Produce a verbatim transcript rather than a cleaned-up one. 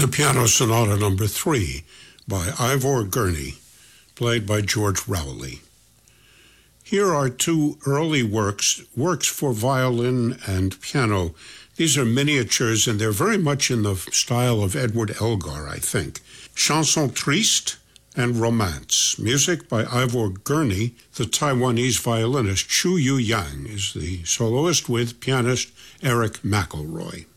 the Piano Sonata Number three by Ivor Gurney, played by George Rowley. Here are two early works, works for violin and piano. These are miniatures, and they're very much in the style of Edward Elgar, I think. Chanson Triste and Romance. Music by Ivor Gurney. The Taiwanese violinist Chu Yu Yang is the soloist, with pianist Eric McElroy.